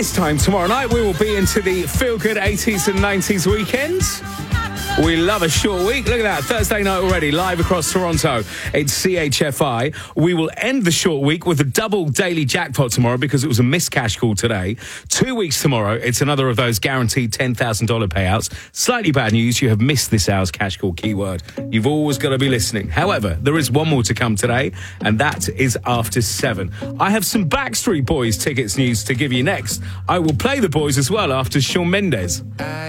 this time tomorrow night, we will be into the feel-good 80s and 90s weekends. We love a short week. Look at that. Thursday night already, live across Toronto. It's CHFI. We will end the short week with a double daily jackpot tomorrow because it was a missed cash call today. 2 weeks tomorrow, it's another of those guaranteed $10,000 payouts. Slightly bad news, you have missed this hour's cash call keyword. You've always got to be listening. However, there is one more to come today, and that is after 7. I have some Backstreet Boys tickets news to give you next. I will play the boys as well after Shawn Mendes.